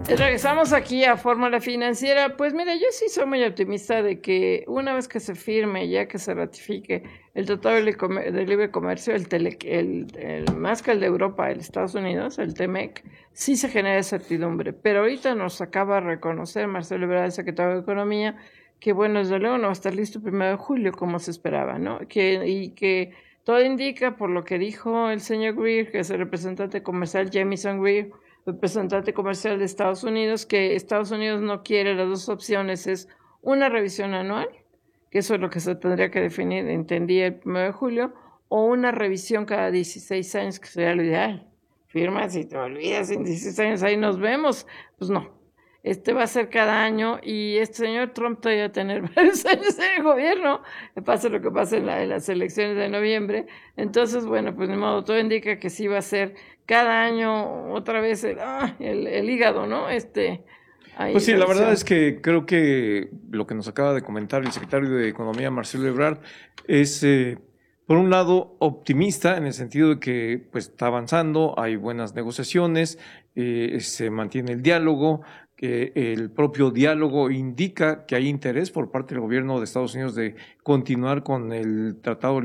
Regresamos aquí a Fórmula Financiera. Pues mira, yo sí soy muy optimista de que una vez que se firme, ya que se ratifique el Tratado de Libre Comercio, más que el de Europa, el Estados Unidos, el TEMEC, sí se genera certidumbre. Pero ahorita nos acaba de reconocer Marcelo Ebrard, el secretario de Economía, que bueno, desde luego no va a estar listo el 1 de julio como se esperaba, ¿no? Y que todo indica, por lo que dijo el señor Greer, que es el representante comercial Jamieson Greer, representante comercial de Estados Unidos, que Estados Unidos no quiere. Las dos opciones es una revisión anual, que eso es lo que se tendría que definir, entendí, el 1 de julio, o una revisión cada 16 años, que sería lo ideal. Firmas y te olvidas, en 16 años ahí nos vemos. Pues no, va a ser cada año, y este señor Trump todavía va a tener varios años en el gobierno, pase lo que pase en las elecciones de noviembre. Entonces, bueno, pues de modo, todo indica que sí va a ser cada año otra vez el hígado, ¿no? Pues Hay sí, la verdad revisión. es que creo que lo que nos acaba de comentar el secretario de Economía, Marcelo Ebrard, es, por un lado, optimista en el sentido de que pues, está avanzando, hay buenas negociaciones, se mantiene el diálogo, que el propio diálogo indica que hay interés por parte del gobierno de Estados Unidos de continuar con el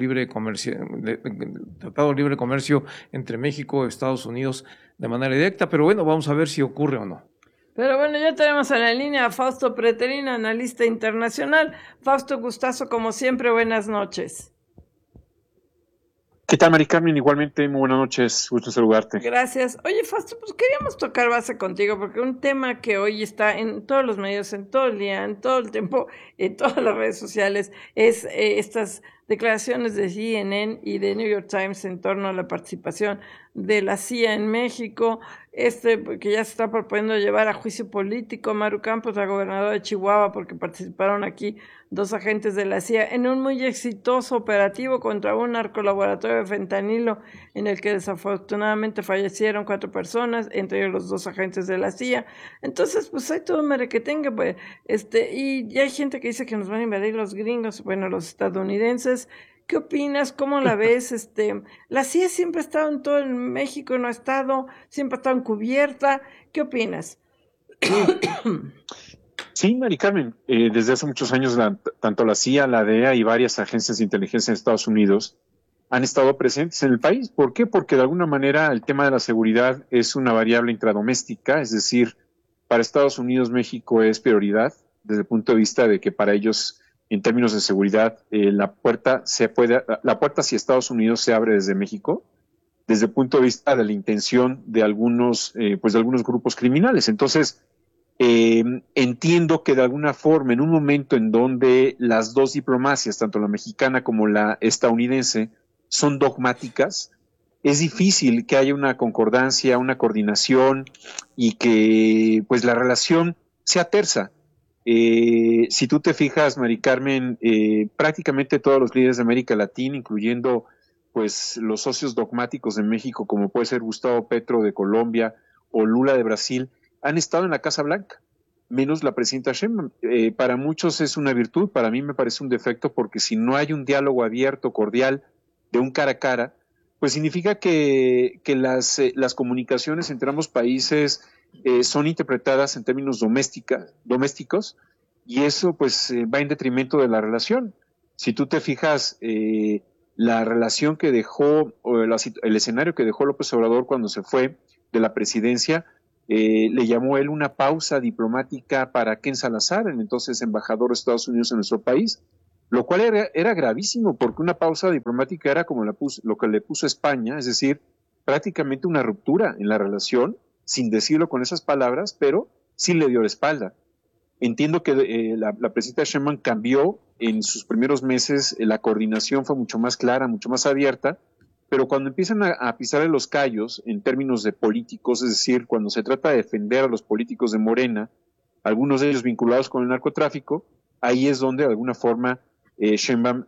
Tratado Libre de Comercio entre México y Estados Unidos de manera directa, pero bueno, vamos a ver si ocurre o no. Pero bueno, ya tenemos en la línea a Fausto Pretelín, analista internacional. Fausto, gustazo como siempre, buenas noches. ¿Qué tal, Mari Carmen? Igualmente, muy buenas noches, gusto saludarte. Gracias. Oye, Fausto, pues queríamos tocar base contigo, porque un tema que hoy está en todos los medios, en todo el día, en todo el tiempo, en todas las redes sociales, es estas declaraciones de CNN y de New York Times en torno a la participación de la CIA en México, que ya se está proponiendo llevar a juicio político a Maru Campos, la gobernadora de Chihuahua, porque participaron aquí 2 agentes de la CIA en un muy exitoso operativo contra un narcolaboratorio de fentanilo, en el que desafortunadamente fallecieron 4 personas, entre ellos los 2 agentes de la CIA. Entonces, pues hay todo un merequetengue, pues, y ya hay gente que dice que nos van a invadir los gringos, bueno, los estadounidenses. ¿Qué opinas? ¿Cómo la ves? La CIA siempre ha estado en todo el México, no ha estado, siempre ha estado encubierta. ¿Qué opinas? Sí, Mari Carmen, desde hace muchos años tanto la CIA, la DEA y varias agencias de inteligencia en Estados Unidos han estado presentes en el país. ¿Por qué? Porque de alguna manera el tema de la seguridad es una variable intradoméstica, es decir, para Estados Unidos México es prioridad desde el punto de vista de que para ellos, en términos de seguridad, la puerta hacia Estados Unidos se abre desde México, desde el punto de vista de la intención de algunos grupos criminales. Entonces, entiendo que de alguna forma, en un momento en donde las dos diplomacias, tanto la mexicana como la estadounidense, son dogmáticas, es difícil que haya una concordancia, una coordinación y que pues la relación sea tersa. Si tú te fijas, Mari Carmen, prácticamente todos los líderes de América Latina, incluyendo pues los socios dogmáticos de México, como puede ser Gustavo Petro de Colombia o Lula de Brasil, han estado en la Casa Blanca, menos la presidenta Sheinbaum. Para muchos es una virtud, para mí me parece un defecto, porque si no hay un diálogo abierto, cordial, de un cara a cara, pues significa que las comunicaciones entre ambos países son interpretadas en términos domésticos, y eso pues va en detrimento de la relación. Si tú te fijas, la relación que dejó, o el escenario que dejó López Obrador cuando se fue de la presidencia, le llamó él una pausa diplomática para Ken Salazar, el entonces embajador de Estados Unidos en nuestro país, lo cual era gravísimo, porque una pausa diplomática era como lo que le puso España, es decir, prácticamente una ruptura en la relación, sin decirlo con esas palabras, pero sí le dio la espalda. Entiendo que la presidenta Sheinbaum cambió en sus primeros meses, la coordinación fue mucho más clara, mucho más abierta, pero cuando empiezan a pisarle los callos en términos de políticos, es decir, cuando se trata de defender a los políticos de Morena, algunos de ellos vinculados con el narcotráfico, ahí es donde de alguna forma Sheinbaum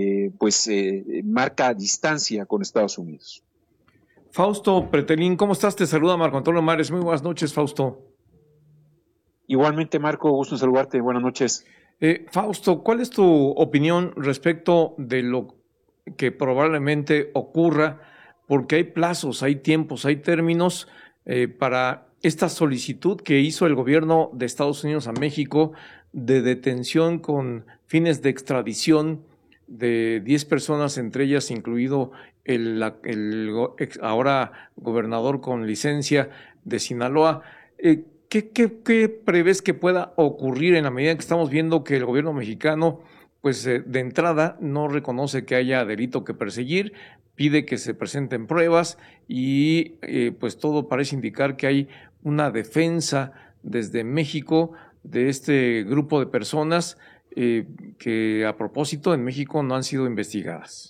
marca distancia con Estados Unidos. Fausto Pretelín, ¿cómo estás? Te saluda Marco Antonio Mares. Muy buenas noches, Fausto. Igualmente, Marco, gusto en saludarte. Buenas noches. Fausto, ¿cuál es tu opinión respecto de lo que probablemente ocurra? Porque hay plazos, hay tiempos, hay términos para esta solicitud que hizo el gobierno de Estados Unidos a México de detención con fines de extradición de 10 personas, entre ellas incluido el ahora gobernador con licencia de Sinaloa. ¿Qué prevés que pueda ocurrir en la medida que estamos viendo que el gobierno mexicano, pues de entrada, no reconoce que haya delito que perseguir, pide que se presenten pruebas y pues todo parece indicar que hay una defensa desde México de este grupo de personas que a propósito en México no han sido investigadas?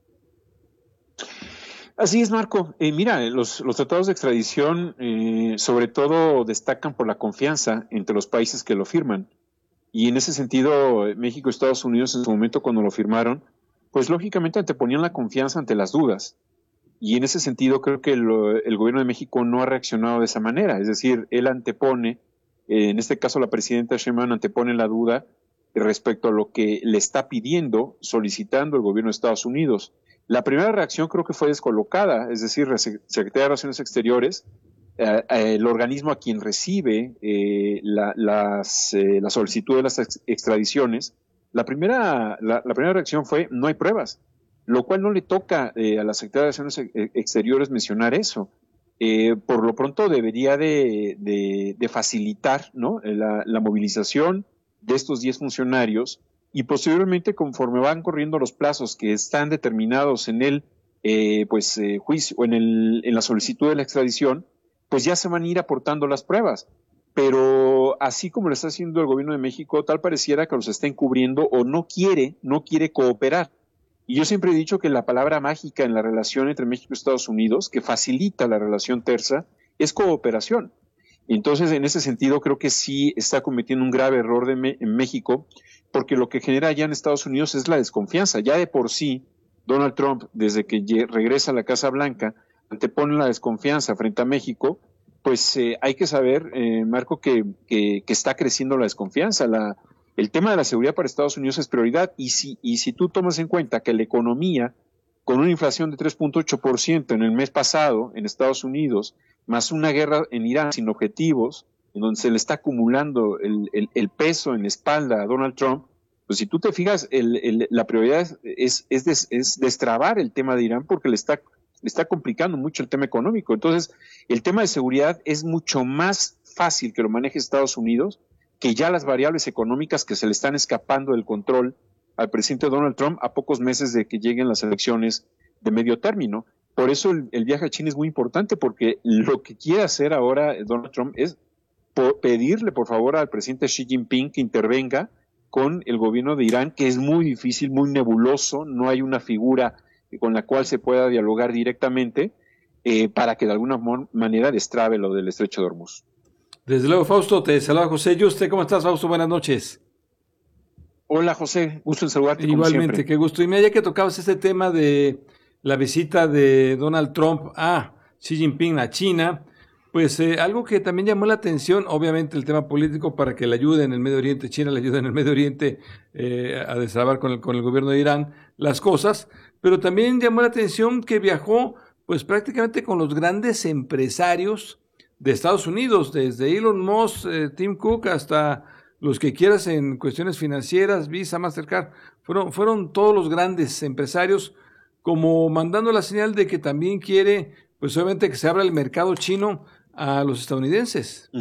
Así es, Marco. Mira, los tratados de extradición sobre todo destacan por la confianza entre los países que lo firman. Y en ese sentido, México y Estados Unidos en su momento cuando lo firmaron, pues lógicamente anteponían la confianza ante las dudas. Y en ese sentido creo que el gobierno de México no ha reaccionado de esa manera. Es decir, él antepone, en este caso la presidenta Sheinbaum antepone la duda respecto a lo que le está pidiendo, solicitando el gobierno de Estados Unidos. La primera reacción creo que fue descolocada, es decir, la Secretaría de Relaciones Exteriores, el organismo a quien recibe la solicitud de las extradiciones, la primera reacción fue no hay pruebas, lo cual no le toca a la Secretaría de Relaciones Exteriores mencionar eso. Por lo pronto debería de facilitar, ¿no?, la movilización de estos 10 funcionarios y posteriormente, conforme van corriendo los plazos que están determinados en el juicio o en la solicitud de la extradición, pues ya se van a ir aportando las pruebas. Pero así como lo está haciendo el gobierno de México, tal pareciera que los está encubriendo o no quiere cooperar. Y yo siempre he dicho que la palabra mágica en la relación entre México y Estados Unidos, que facilita la relación tersa, es cooperación. Entonces, en ese sentido, creo que sí está cometiendo un grave error en México, porque lo que genera ya en Estados Unidos es la desconfianza. Ya de por sí, Donald Trump, desde que regresa a la Casa Blanca, antepone la desconfianza frente a México, pues hay que saber, Marco, que está creciendo la desconfianza. El tema de la seguridad para Estados Unidos es prioridad, y si tú tomas en cuenta que la economía, con una inflación de 3.8% en el mes pasado en Estados Unidos, más una guerra en Irán sin objetivos, en donde se le está acumulando el peso en la espalda a Donald Trump, pues si tú te fijas, la prioridad es destrabar el tema de Irán porque le está complicando mucho el tema económico. Entonces, el tema de seguridad es mucho más fácil que lo maneje Estados Unidos que ya las variables económicas que se le están escapando del control al presidente Donald Trump a pocos meses de que lleguen las elecciones de medio término. Por eso el viaje a China es muy importante, porque lo que quiere hacer ahora Donald Trump es pedirle por favor al presidente Xi Jinping que intervenga con el gobierno de Irán, que es muy difícil, muy nebuloso, no hay una figura con la cual se pueda dialogar directamente para que de alguna manera destrabe lo del estrecho de Hormuz. Desde luego, Fausto, te saluda José Yuste. ¿Cómo estás, Fausto? Buenas noches. Hola, José, gusto en saludarte. Igualmente, qué gusto. Y mira, ya que tocabas este tema de la visita de Donald Trump a Xi Jinping a China, pues algo que también llamó la atención, obviamente el tema político para que le ayude en el Medio Oriente, China le ayude en el Medio Oriente a destrabar con el gobierno de Irán las cosas, pero también llamó la atención que viajó pues prácticamente con los grandes empresarios de Estados Unidos, desde Elon Musk, Tim Cook, hasta los que quieras en cuestiones financieras, Visa, Mastercard, fueron todos los grandes empresarios como mandando la señal de que también quiere, pues obviamente que se abra el mercado chino a los estadounidenses.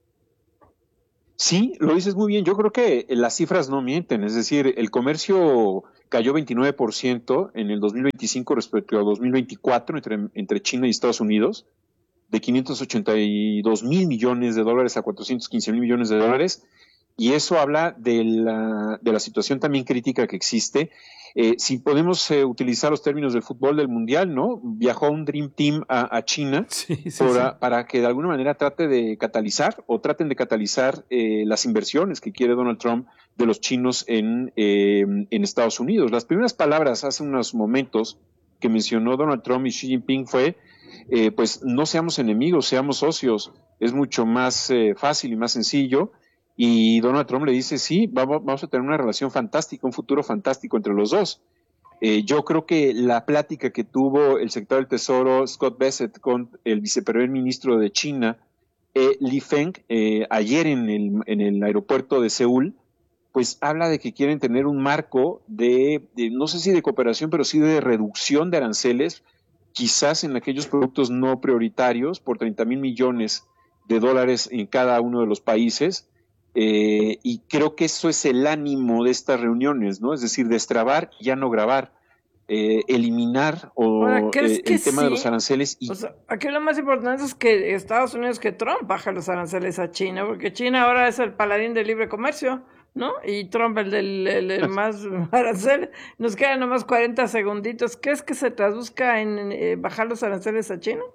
Sí, lo dices muy bien. Yo creo que las cifras no mienten. Es decir, el comercio cayó 29% en el 2025 respecto a 2024 entre China y Estados Unidos, de 582 mil millones de dólares a 415 mil millones de dólares. Y eso habla de la situación también crítica que existe. Si podemos utilizar los términos del fútbol del mundial, ¿no? Viajó un Dream Team a China para que de alguna manera traten de catalizar las inversiones que quiere Donald Trump de los chinos en Estados Unidos. Las primeras palabras hace unos momentos que mencionó Donald Trump y Xi Jinping fue, pues no seamos enemigos, seamos socios. Es mucho más fácil y más sencillo. Y Donald Trump le dice, sí, vamos a tener una relación fantástica, un futuro fantástico entre los dos. Yo creo que la plática que tuvo el secretario del Tesoro, Scott Bessent, con el viceprimer ministro de China, Li Feng, ayer en el aeropuerto de Seúl, pues habla de que quieren tener un marco de no sé si de cooperación, pero sí de reducción de aranceles, quizás en aquellos productos no prioritarios, por 30,000 millones de dólares en cada uno de los países. Y creo que eso es el ánimo de estas reuniones, ¿no? Es decir, destrabar y ya no grabar, eliminar Ahora, ¿crees que el tema de sí? los aranceles. O sea, aquí lo más importante es que Estados Unidos, que Trump baja los aranceles a China, porque China ahora es el paladín del libre comercio, ¿no? Y Trump el más arancel. Nos quedan nomás 40 segunditos. ¿Crees que se traduzca en bajar los aranceles a China?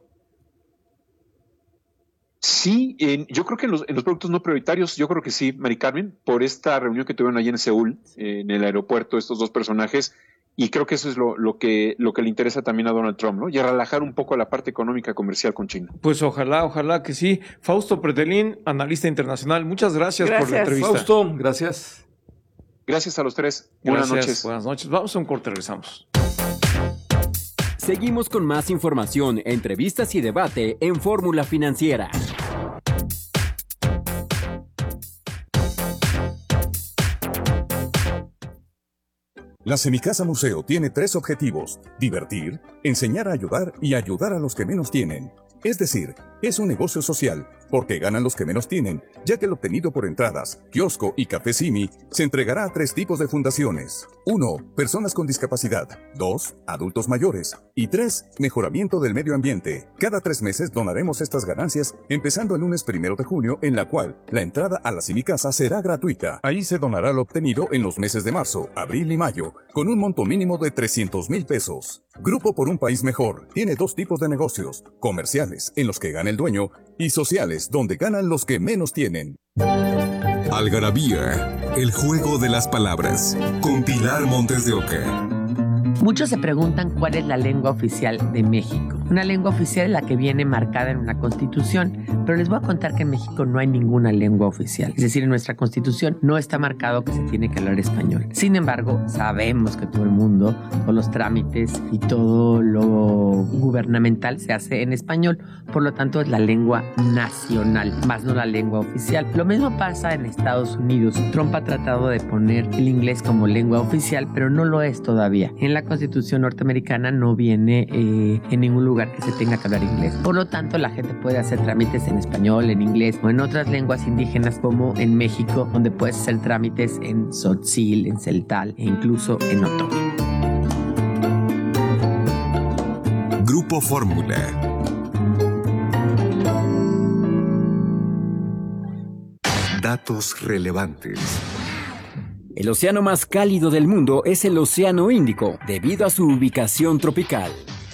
Sí, yo creo que en los productos no prioritarios, yo creo que sí, Mari Carmen, por esta reunión que tuvieron allí en Seúl, en el aeropuerto, estos dos personajes, y creo que eso es lo que le interesa también a Donald Trump, ¿no? Y a relajar un poco la parte económica comercial con China. Pues ojalá que sí. Fausto Pretelín, analista internacional, muchas gracias por la entrevista. Fausto, gracias. Gracias a los tres. Buenas noches. Buenas noches. Vamos a un corte, regresamos. Seguimos con más información, entrevistas y debate en Fórmula Financiera. La Semicasa Museo tiene 3 objetivos: divertir, enseñar a ayudar y ayudar a los que menos tienen. Es decir, es un negocio social, porque ganan los que menos tienen, ya que el obtenido por entradas, kiosco y café Simi se entregará a 3 tipos de fundaciones. 1. Personas con discapacidad. 2. Adultos mayores. Y 3. Mejoramiento del medio ambiente. Cada 3 meses donaremos estas ganancias, empezando el lunes 1 de junio, en la cual la entrada a la Semicasa será gratuita. Ahí se donará lo obtenido en los meses de marzo, abril y mayo, con un monto mínimo de 300,000 pesos. Grupo por un País Mejor tiene 2 tipos de negocios: comerciales, en los que gana el dueño, y sociales, donde ganan los que menos tienen. Algarabía, el juego de las palabras, con Pilar Montes de Oca. Muchos se preguntan cuál es la lengua oficial de México. Una lengua oficial es la que viene marcada en una constitución, pero les voy a contar que en México no hay ninguna lengua oficial. Es decir, en nuestra constitución no está marcado que se tiene que hablar español. Sin embargo, sabemos que todo el mundo, todos los trámites y todo lo gubernamental se hace en español. Por lo tanto, es la lengua nacional, más no la lengua oficial. Lo mismo pasa en Estados Unidos. Trump ha tratado de poner el inglés como lengua oficial, pero no lo es todavía. En la Constitución norteamericana no viene en ningún lugar que se tenga que hablar inglés. Por lo tanto, la gente puede hacer trámites en español, en inglés o en otras lenguas indígenas, como en México, donde puedes hacer trámites en tzotzil, en celtal e incluso en otomí. Grupo Fórmula. Datos relevantes. El océano más cálido del mundo es el Océano Índico, debido a su ubicación tropical.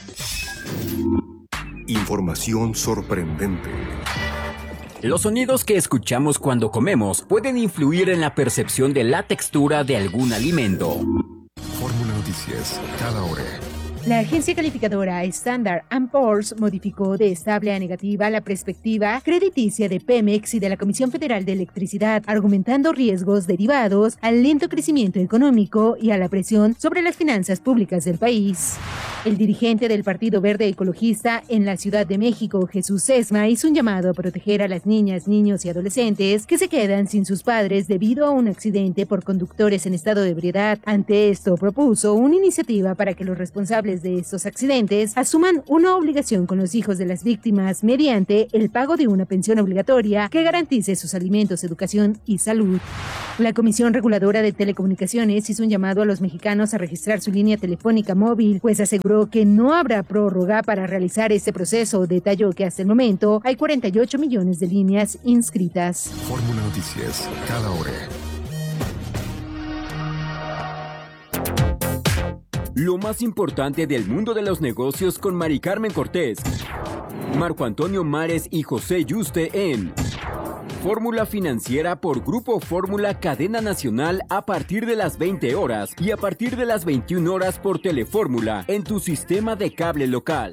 Información sorprendente. Los sonidos que escuchamos cuando comemos pueden influir en la percepción de la textura de algún alimento. Fórmula Noticias, cada hora. La agencia calificadora Standard & Poor's modificó de estable a negativa la perspectiva crediticia de Pemex y de la Comisión Federal de Electricidad, argumentando riesgos derivados al lento crecimiento económico y a la presión sobre las finanzas públicas del país. El dirigente del Partido Verde Ecologista en la Ciudad de México, Jesús Sesma, hizo un llamado a proteger a las niñas, niños y adolescentes que se quedan sin sus padres debido a un accidente por conductores en estado de ebriedad. Ante esto, propuso una iniciativa para que los responsables de estos accidentes asuman una obligación con los hijos de las víctimas mediante el pago de una pensión obligatoria que garantice sus alimentos, educación y salud. La Comisión Reguladora de Telecomunicaciones hizo un llamado a los mexicanos a registrar su línea telefónica móvil, pues aseguró que no habrá prórroga para realizar este proceso. Detalló que hasta el momento hay 48 millones de líneas inscritas. Fórmula Noticias, cada hora. Lo más importante del mundo de los negocios con Mari Carmen Cortés, Marco Antonio Mares y José Yuste en Fórmula Financiera por Grupo Fórmula Cadena Nacional a partir de las 20 horas y a partir de las 21 horas por Telefórmula en tu sistema de cable local.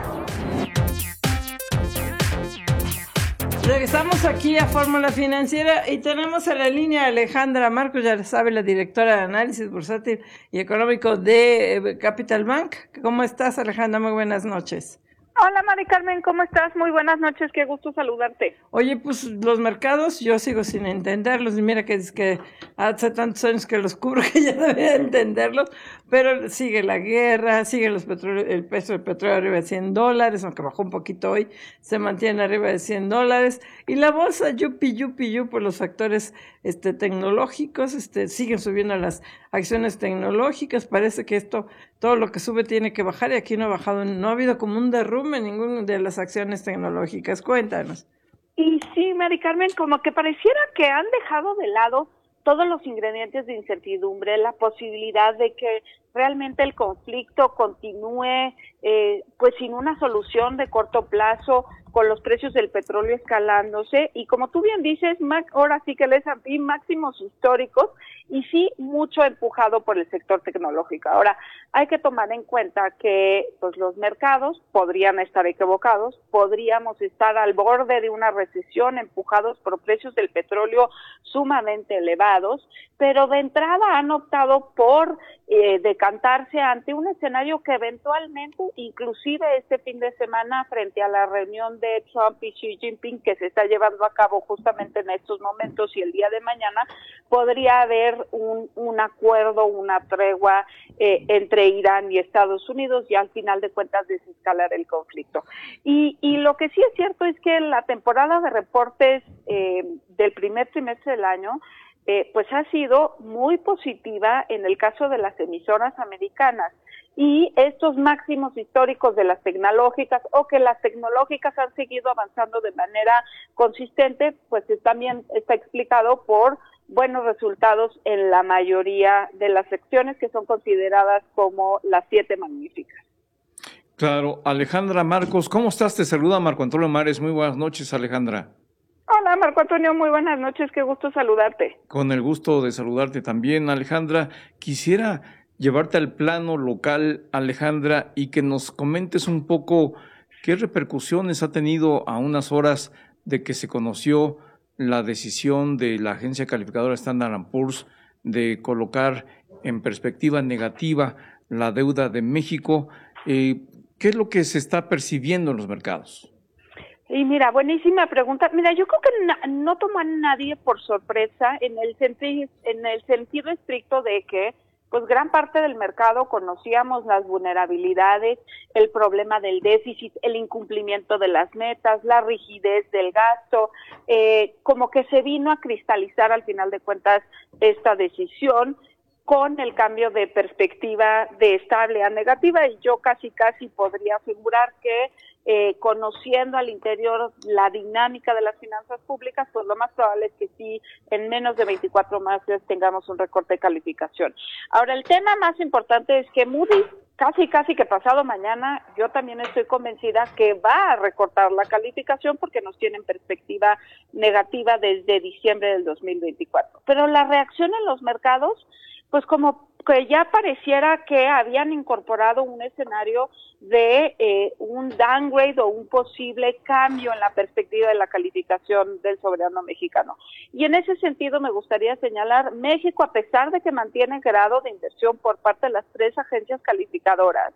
Regresamos aquí a Fórmula Financiera y tenemos a la línea a Alejandra Marcos, ya sabe, la directora de análisis bursátil y económico de Capital Bank. ¿Cómo estás, Alejandra? Muy buenas noches. Hola Mari Carmen, ¿cómo estás? Muy buenas noches, qué gusto saludarte. Oye, pues los mercados yo sigo sin entenderlos, y mira que es que hace tantos años que los cubro que ya debería entenderlos, pero sigue la guerra, sigue el peso del petróleo arriba de $100, aunque bajó un poquito hoy, se mantiene arriba de $100, y la bolsa yupi por los factores tecnológicos, siguen subiendo las acciones tecnológicas, parece que todo lo que sube tiene que bajar, y aquí no ha bajado, no ha habido como un derrumbe en ninguna de las acciones tecnológicas. Cuéntanos. Y sí, Mari Carmen, como que pareciera que han dejado de lado todos los ingredientes de incertidumbre, la posibilidad de que realmente el conflicto continúe pues sin una solución de corto plazo, con los precios del petróleo escalándose, y como tú bien dices, ahora sí que el S&P máximos históricos, y sí mucho empujado por el sector tecnológico. Ahora, hay que tomar en cuenta que pues los mercados podrían estar equivocados, podríamos estar al borde de una recesión empujados por precios del petróleo sumamente elevados, pero de entrada han optado por decantarse ante un escenario que eventualmente, inclusive este fin de semana, frente a la reunión de Trump y Xi Jinping que se está llevando a cabo justamente en estos momentos y el día de mañana, podría haber un acuerdo, una tregua entre Irán y Estados Unidos, y al final de cuentas desescalar el conflicto. Y lo que sí es cierto es que la temporada de reportes del primer trimestre del año pues ha sido muy positiva en el caso de las emisoras americanas, y estos máximos históricos de las tecnológicas, o que las tecnológicas han seguido avanzando de manera consistente, pues también está explicado por buenos resultados en la mayoría de las secciones que son consideradas como las 7 magníficas. Claro, Alejandra Marcos, ¿cómo estás? Te saluda Marco Antonio Mares. Muy buenas noches, Alejandra. Hola Marco Antonio, muy buenas noches, qué gusto saludarte. Con el gusto de saludarte también, Alejandra. Quisiera llevarte al plano local, Alejandra, y que nos comentes un poco qué repercusiones ha tenido a unas horas de que se conoció la decisión de la agencia calificadora Standard & Poor's de colocar en perspectiva negativa la deuda de México. ¿Qué es lo que se está percibiendo en los mercados? Y mira, buenísima pregunta. Mira, yo creo que no tomó a nadie por sorpresa en el sentido estricto de que pues gran parte del mercado conocíamos las vulnerabilidades, el problema del déficit, el incumplimiento de las metas, la rigidez del gasto, como que se vino a cristalizar al final de cuentas esta decisión con el cambio de perspectiva de estable a negativa, y yo casi podría asegurar que conociendo al interior la dinámica de las finanzas públicas, pues lo más probable es que sí, en menos de 24 meses tengamos un recorte de calificación. Ahora, el tema más importante es que Moody's casi que pasado mañana, yo también estoy convencida que va a recortar la calificación porque nos tiene en perspectiva negativa desde diciembre del 2024. Pero la reacción en los mercados, pues como que ya pareciera que habían incorporado un escenario de un downgrade o un posible cambio en la perspectiva de la calificación del soberano mexicano. Y en ese sentido me gustaría señalar, México, a pesar de que mantiene grado de inversión por parte de las 3 agencias calificadoras,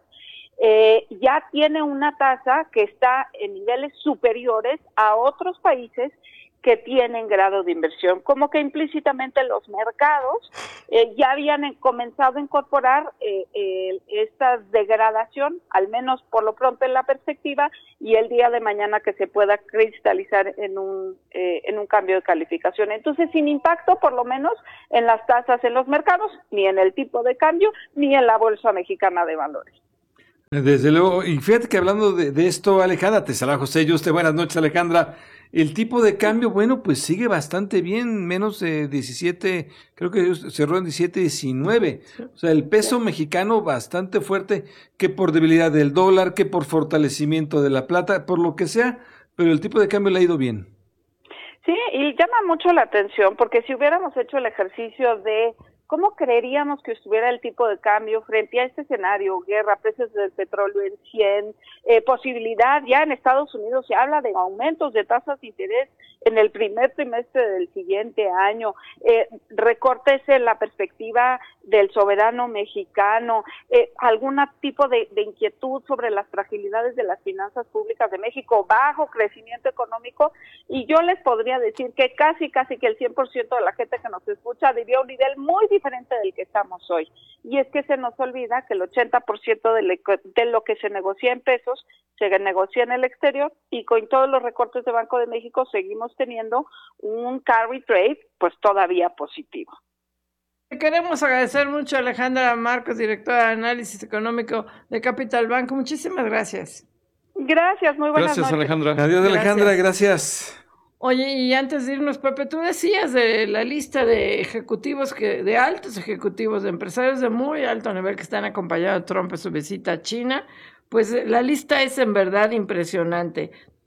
ya tiene una tasa que está en niveles superiores a otros países que tienen grado de inversión, como que implícitamente los mercados ya habían comenzado a incorporar esta degradación, al menos por lo pronto en la perspectiva, y el día de mañana que se pueda cristalizar en un cambio de calificación. Entonces, sin impacto, por lo menos, en las tasas en los mercados, ni en el tipo de cambio, ni en la Bolsa Mexicana de Valores. Desde luego, y fíjate que hablando de esto, Alejandra, te saluda José Yuste. Buenas noches, Alejandra. El tipo de cambio, bueno, pues sigue bastante bien, menos de 17, creo que cerró en 17.19. O sea, el peso mexicano bastante fuerte, que por debilidad del dólar, que por fortalecimiento de la plata, por lo que sea, pero el tipo de cambio le ha ido bien. Sí, y llama mucho la atención, porque si hubiéramos hecho el ejercicio de ¿cómo creeríamos que estuviera el tipo de cambio frente a este escenario? Guerra, precios del petróleo en 100, posibilidad, ya en Estados Unidos se habla de aumentos de tasas de interés en el primer trimestre del siguiente año, recortes en la perspectiva del soberano mexicano, algún tipo de inquietud sobre las fragilidades de las finanzas públicas de México, bajo crecimiento económico, y yo les podría decir que casi que el 100% de la gente que nos escucha vivió un nivel muy diferente del que estamos hoy, y es que se nos olvida que el 80% de lo que se negocia en pesos se negocia en el exterior, y con todos los recortes de Banco de México seguimos teniendo un carry trade pues todavía positivo. Queremos agradecer mucho a Alejandra Marcos, directora de Análisis Económico de Capital Banco. Muchísimas gracias. Gracias, muy buenas Gracias, noches. Alejandra. Adiós, Alejandra, gracias. Oye, y antes de irnos, Pepe, tú decías de la lista de ejecutivos, de altos ejecutivos, de empresarios de muy alto nivel que están acompañando a Trump en su visita a China. Pues la lista es en verdad impresionante.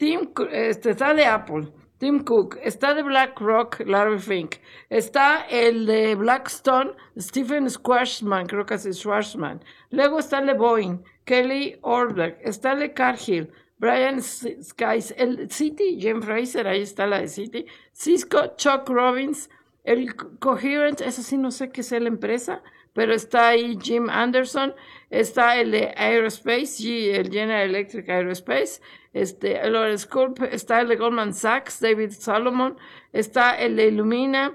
Está de Apple, Tim Cook, está de BlackRock, Larry Fink, está el de Blackstone, Stephen Schwarzman, creo que es Schwarzman, luego está el de Boeing, Kelly Orberg, está el de Cargill, Brian Skies, el Citi, Jim Fraser, ahí está la de Citi, Cisco, Chuck Robbins, el Coherent, eso sí no sé qué es la empresa, pero está ahí Jim Anderson, está el de Aerospace, el General Electric Aerospace, Lawrence Culp, está el de Goldman Sachs, David Solomon, está el de Illumina,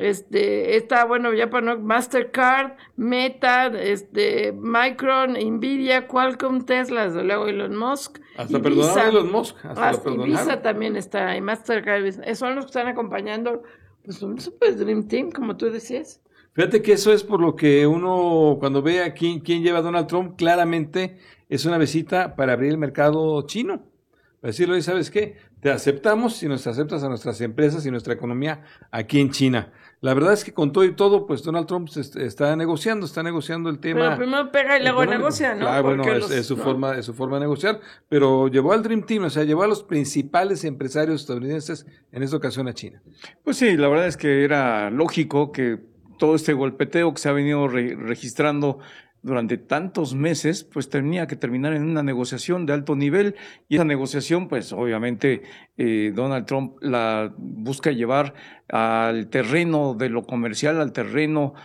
está, bueno, ya para no, Mastercard, Meta, Micron, Nvidia, Qualcomm, Tesla, desde luego Elon Musk. Hasta perdonaron a Elon Musk. Hasta Visa también está ahí, Mastercard, son los que están acompañando, pues un super Dream Team, como tú decías. Fíjate que eso es por lo que uno, cuando ve a quién lleva a Donald Trump, claramente es una visita para abrir el mercado chino. Para decirle, ¿sabes qué? Te aceptamos si nos aceptas a nuestras empresas y nuestra economía aquí en China. La verdad es que con todo y todo, pues Donald Trump está negociando el tema. Pero primero pega y luego negocia, ¿no? Claro, bueno, es su forma de negociar, pero llevó al Dream Team, o sea, llevó a los principales empresarios estadounidenses en esta ocasión a China. Pues sí, la verdad es que era lógico que todo este golpeteo que se ha venido registrando durante tantos meses, pues tenía que terminar en una negociación de alto nivel, y esa negociación, pues obviamente Donald Trump la busca llevar al terreno de lo comercial, al terreno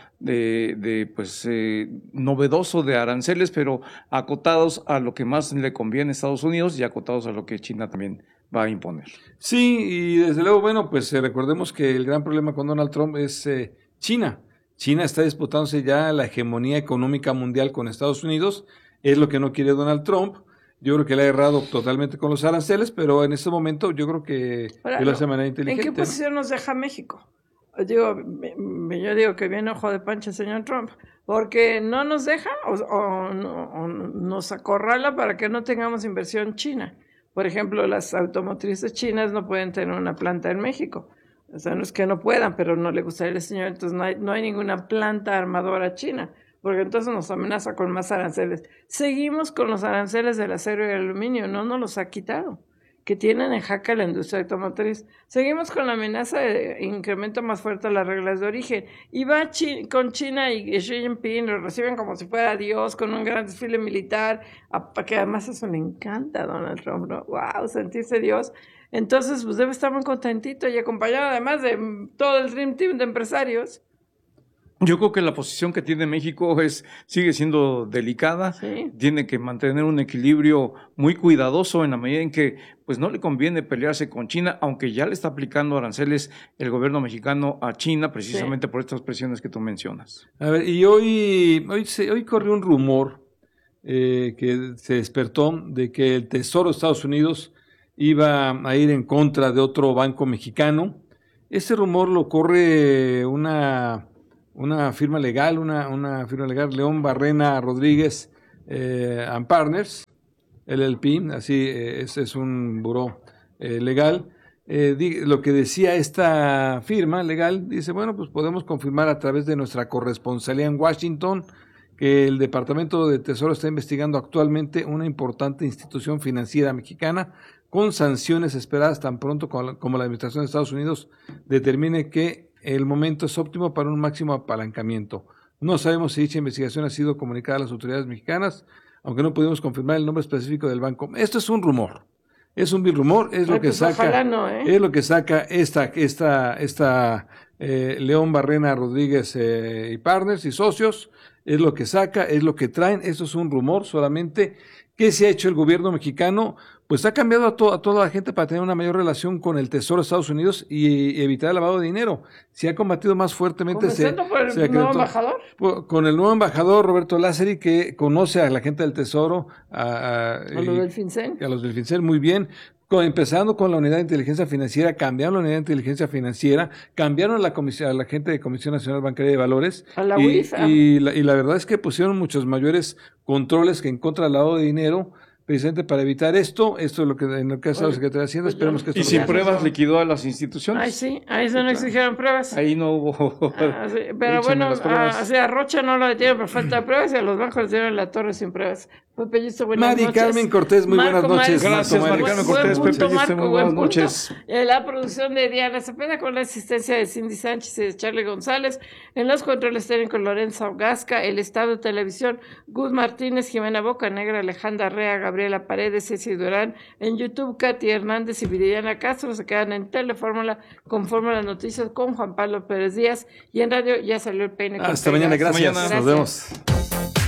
novedoso de aranceles, pero acotados a lo que más le conviene a Estados Unidos y acotados a lo que China también va a imponer. Sí, y desde luego, bueno, pues recordemos que el gran problema con Donald Trump es China. China está disputándose ya la hegemonía económica mundial con Estados Unidos, es lo que no quiere Donald Trump. Yo creo que le ha errado totalmente con los aranceles, pero en este momento yo creo que lo hace de manera inteligente. ¿En qué posición nos deja México? Yo digo que viene ojo de pancha el señor Trump, porque no nos deja o nos acorrala para que no tengamos inversión china. Por ejemplo, las automotrices chinas no pueden tener una planta en México. O sea, no es que no puedan, pero no le gustaría al señor, entonces no hay ninguna planta armadora china, porque entonces nos amenaza con más aranceles. Seguimos con los aranceles del acero y el aluminio, no nos los ha quitado, que tienen en jaque la industria automotriz. Seguimos con la amenaza de incremento más fuerte de las reglas de origen. Y va con China y Xi Jinping, lo reciben como si fuera Dios, con un gran desfile militar, que además eso le encanta a Donald Trump, ¿no? ¡Wow! Sentirse Dios. Entonces, pues debe estar muy contentito y acompañado además de todo el Dream Team de empresarios. Yo creo que la posición que tiene México sigue siendo delicada. Sí. Tiene que mantener un equilibrio muy cuidadoso en la medida en que pues no le conviene pelearse con China, aunque ya le está aplicando aranceles el gobierno mexicano a China precisamente por estas presiones que tú mencionas. A ver, y hoy corrió un rumor que se despertó de que el Tesoro de Estados Unidos iba a ir en contra de otro banco mexicano. Ese rumor lo corre una firma legal, León Barrena Rodríguez and Partners, LLP, así es un buró legal. Lo que decía esta firma legal, dice, bueno, pues podemos confirmar a través de nuestra corresponsalía en Washington que el Departamento de Tesoro está investigando actualmente una importante institución financiera mexicana con sanciones esperadas tan pronto como la Administración de Estados Unidos determine que el momento es óptimo para un máximo apalancamiento. No sabemos si dicha investigación ha sido comunicada a las autoridades mexicanas, aunque no pudimos confirmar el nombre específico del banco. Esto es un rumor. Es un vil rumor, es lo que saca, es lo que saca esta León Barrena Rodríguez y partners y socios, es lo que saca, es lo que traen. Esto es un rumor solamente. ¿Qué se ha hecho el gobierno mexicano? Pues ha cambiado a toda la gente para tener una mayor relación con el Tesoro de Estados Unidos y evitar el lavado de dinero. Se ha combatido más fuertemente. ¿Comenzando por el nuevo embajador? Con el nuevo embajador Roberto Lázari, que conoce a la gente del Tesoro. A los del FinCEN. A los del FinCEN, muy bien. Empezando con la unidad de inteligencia financiera, cambiaron la unidad de inteligencia financiera, cambiaron a la gente de Comisión Nacional Bancaria de Valores. A la UIF. Y la verdad es que pusieron muchos mayores controles que en contra del lavado de dinero, precisamente para evitar esto. Esto es lo que en lo que ha estado la Secretaría de Hacienda. Esperemos que esto y sin pruebas liquidó a las instituciones. Ay, sí, a eso no exigieron pruebas. Ahí no hubo. Sí, pero bueno, a Rocha no lo detuvieron por falta de pruebas y a los bancos les dieron la torre sin pruebas. Pepe Yuste, buenas noches. Carmen Cortés, muy buenas noches. Gracias, Mari Carmen Cortés, Pepe Yuste, muy buenas noches. La producción de Diana Cepeda con la asistencia de Cindy Sánchez y de Charlie González. En los controles técnicos Lorenzo Gasca, El Estado de Televisión, Gus Martínez, Jimena Bocanegra, Alejandra Rea, Gabriela Paredes, Ceci Durán. En YouTube, Katy Hernández y Viridiana Castro. Se quedan en Telefórmula con Fórmula Noticias con Juan Pablo Pérez Díaz. Y en radio ya salió el peine. Hasta mañana, gracias. Nos vemos.